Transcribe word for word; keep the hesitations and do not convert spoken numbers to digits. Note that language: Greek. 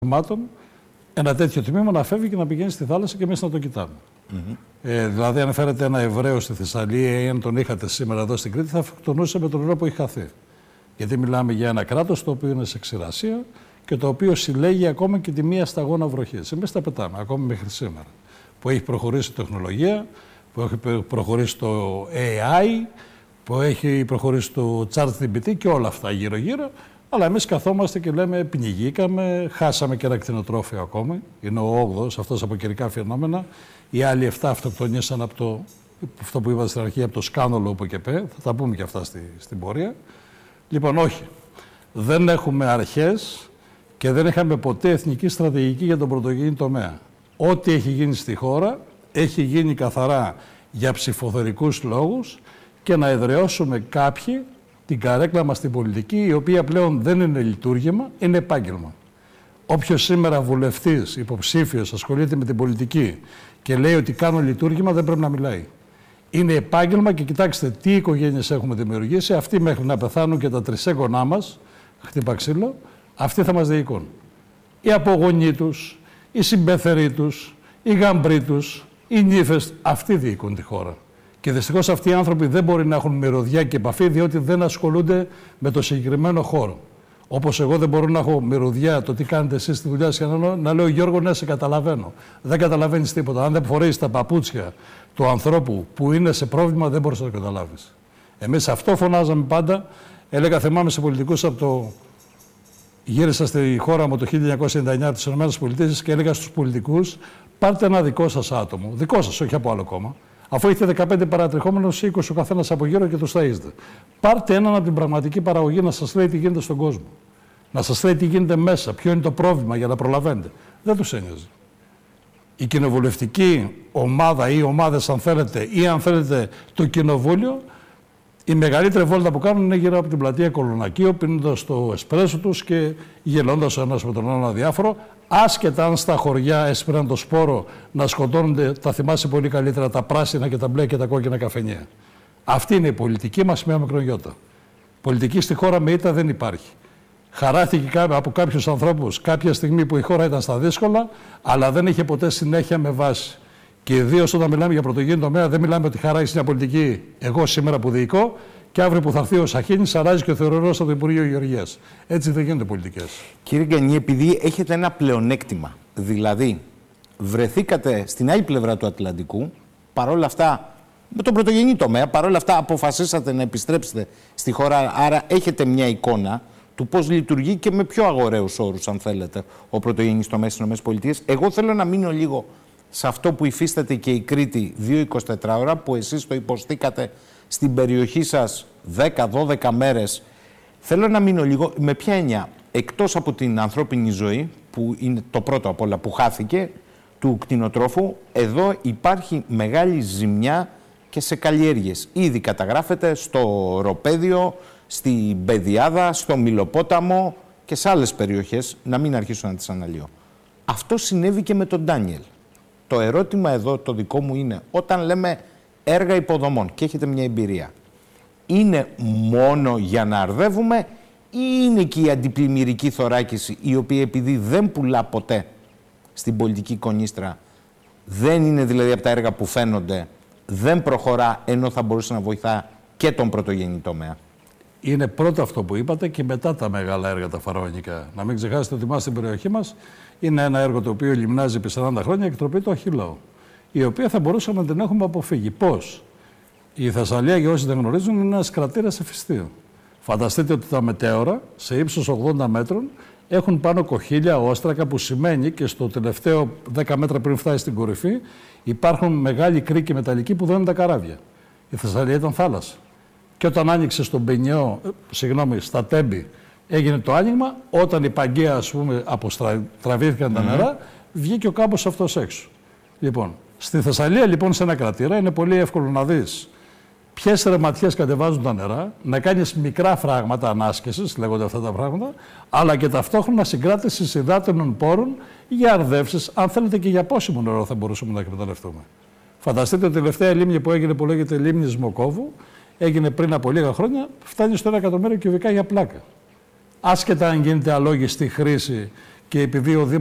ένα τέτοιο τμήμα να φεύγει και να πηγαίνει στη θάλασσα και εμείς να το κοιτάμε. Mm-hmm. Ε, δηλαδή, αν φέρετε ένα Εβραίο στη Θεσσαλία ή αν τον είχατε σήμερα εδώ στην Κρήτη, θα αυτοκτονούσε με τον νερό που έχει χαθεί. Γιατί μιλάμε για ένα κράτος το οποίο είναι σε ξηρασία και το οποίο συλλέγει ακόμα και τη μία σταγόνα βροχής. Εμείς τα πετάμε ακόμη μέχρι σήμερα. Που έχει προχωρήσει η τεχνολογία, που έχει προχωρήσει το έι άι, που έχει προχωρήσει το ChatGPT και όλα αυτά γύρω-γύρω. Αλλά εμείς καθόμαστε και λέμε πνιγήκαμε, χάσαμε και ένα κτηνοτρόφιο ακόμη. Είναι ο όγδοος, αυτός από καιρικά φαινόμενα. Οι άλλοι εφτά αυτοκτονήσαν από το, αυτό που είπατε στην αρχή, από το σκάνδαλο όπου και πέ. Θα τα πούμε και αυτά στη, στην πορεία. Λοιπόν, όχι. Δεν έχουμε αρχές και δεν είχαμε ποτέ εθνική στρατηγική για τον πρωτογενή τομέα. Ό,τι έχει γίνει στη χώρα έχει γίνει καθαρά για ψηφοθερικούς λόγους και να εδραιώσουμε κάποιοι την καρέκλα μας στην πολιτική, η οποία πλέον δεν είναι λειτουργήμα, είναι επάγγελμα. Όποιος σήμερα βουλευτής, υποψήφιος, ασχολείται με την πολιτική και λέει ότι κάνω λειτουργήμα, δεν πρέπει να μιλάει. Είναι επάγγελμα και κοιτάξτε τι οικογένειες έχουμε δημιουργήσει. Αυτοί μέχρι να πεθάνουν και τα τρισέγγονά μας, χτύπα ξύλο, αυτοί θα μας διοικούν. Οι απογονοί τους, οι συμπέθεροι τους, οι γαμπροί τους, οι νύφες, αυτοί διοικούν τη χώρα. Και δυστυχώς αυτοί οι άνθρωποι δεν μπορεί να έχουν μυρωδιά και επαφή, διότι δεν ασχολούνται με το συγκεκριμένο χώρο. Όπως εγώ δεν μπορώ να έχω μυρωδιά το τι κάνετε εσείς στη δουλειά σας, να, να λέω Γιώργο, ναι, σε καταλαβαίνω. Δεν καταλαβαίνεις τίποτα. Αν δεν φορέεις τα παπούτσια του ανθρώπου που είναι σε πρόβλημα, δεν μπορείς να το καταλάβεις. Εμείς αυτό φωνάζαμε πάντα. Έλεγα, θυμάμαι σε πολιτικούς από το. Γύρισα στη χώρα μου το χίλια εννιακόσια ενενήντα εννιά από τις ΗΠΑ και έλεγα στους πολιτικούς, πάρτε ένα δικό σας άτομο. Δικό σας, όχι από άλλο κόμμα. Αφού έχετε δεκαπέντε παρατριχόμενους, είκοσι ο καθένας από γύρω και τους ταΐζετε. Πάρτε έναν από την πραγματική παραγωγή να σας λέει τι γίνεται στον κόσμο. Να σας λέει τι γίνεται μέσα, ποιο είναι το πρόβλημα για να προλαβαίνετε. Δεν τους ένοιαζε. Η κοινοβουλευτική ομάδα ή ομάδες, αν θέλετε, ή αν θέλετε το κοινοβούλιο, η μεγαλύτερη βόλτα που κάνουν είναι γύρω από την πλατεία Κολονακείο, πίνοντας το εσπρέσο τους και γελώντας ο ένας με τον άλλον αδιάφορο. Άσχετα αν στα χωριά έσπηραν το σπόρο να σκοτώνονται, τα θυμάσαι πολύ καλύτερα, τα πράσινα και τα μπλε και τα κόκκινα καφενεία. Αυτή είναι η πολιτική μας, μια μικρογιώτα. Πολιτική στη χώρα με ήττα δεν υπάρχει. Χαράχθηκε από κάποιους ανθρώπους κάποια στιγμή που η χώρα ήταν στα δύσκολα, αλλά δεν είχε ποτέ συνέχεια με βάση. Και ιδίως όταν μιλάμε για πρωτογενή τομέα, δεν μιλάμε ότι χαράξει μια πολιτική εγώ σήμερα που διοικώ και αύριο που θα έρθει ο Σαχίνης, αράζει και ο Θεωρερός από το Υπουργείο Γεωργίας. Έτσι δεν γίνονται πολιτικές. Κύριε Γκανή, επειδή έχετε ένα πλεονέκτημα, δηλαδή βρεθήκατε στην άλλη πλευρά του Ατλαντικού, παρόλα αυτά, με τον πρωτογενή τομέα, παρόλα αυτά αποφασίσατε να επιστρέψετε στη χώρα, άρα έχετε μια εικόνα του πώς λειτουργεί και με πιο αγοραίους όρους, αν θέλετε, ο πρωτογενής τομέας στις ΗΠΑ. Εγώ θέλω να μείνω λίγο σε αυτό που υφίσταται και η Κρήτη δύο εικοσιτέσσερις ώρα, που εσείς το υποστήκατε στην περιοχή σας δέκα δώδεκα μέρες. Θέλω να μείνω λίγο με ποια έννοια, εκτός από την ανθρώπινη ζωή, που είναι το πρώτο απ' όλα που χάθηκε, του κτηνοτρόφου, εδώ υπάρχει μεγάλη ζημιά και σε καλλιέργειες. Ήδη καταγράφεται στο Ροπέδιο, στη Μπεδιάδα, στο Μιλοπόταμο και σε άλλες περιοχές, να μην αρχίσω να τις αναλύω. Αυτό συνέβη και με τον Ντάνιελ. Το ερώτημα εδώ το δικό μου είναι, όταν λέμε έργα υποδομών και έχετε μια εμπειρία, είναι μόνο για να αρδεύουμε ή είναι και η αντιπλημμυρική θωράκιση, η οποία επειδή δεν πουλά ποτέ στην πολιτική κονίστρα, δεν είναι δηλαδή από τα έργα που φαίνονται, δεν προχωρά, ενώ θα μπορούσε να βοηθά και τον πρωτογενή τομέα? Είναι πρώτο αυτό που είπατε και μετά τα μεγάλα έργα τα φαραωνικά. Να μην ξεχάσετε ότι μας στην περιοχή μας είναι ένα έργο το οποίο λιμνάζει επί σαράντα χρόνια, εκτροπή του Αχιλλώου, η οποία θα μπορούσαμε να την έχουμε αποφύγει. Πώς? Η Θεσσαλία, για όσοι δεν γνωρίζουν, είναι ένας κρατήρας ηφαιστείου. Φανταστείτε ότι τα μετέωρα σε ύψος ογδόντα μέτρων έχουν πάνω κοχύλια, όστρακα, που σημαίνει και στο τελευταίο δέκα μέτρα πριν φτάσει στην κορυφή υπάρχουν μεγάλοι κρίκοι μεταλλικοί που δένουν τα καράβια. Η Θεσσαλία ήταν θάλασσα. Και όταν άνοιξε στον Πενιό, συγγνώμη, στα Τέμπη, έγινε το άνοιγμα, όταν η Παγκαία, ας πούμε, αποστραβήθηκαν τα νερά, βγήκε ο κάμπος αυτός έξω. Λοιπόν, στη Θεσσαλία, λοιπόν, σε ένα κρατήρα, είναι πολύ εύκολο να δεις ποιες ρεματιές κατεβάζουν τα νερά, να κάνεις μικρά φράγματα ανάσκησης, λέγονται αυτά τα πράγματα, αλλά και ταυτόχρονα συγκράτηση υδάτινων πόρων για αρδεύσεις, αν θέλετε και για πόσιμο νερό θα μπορούσαμε να εκμεταλλευτούμε. Φανταστείτε ότι η τελευταία λίμνη που έγινε, που λέγεται λίμνη Σμοκόβου, έγινε πριν από λίγα χρόνια, φτάνει στο ένα εκατομμύριο κυβικά για πλάκα. Άσχετα αν γίνεται αλόγιστη χρήση και επειδή ο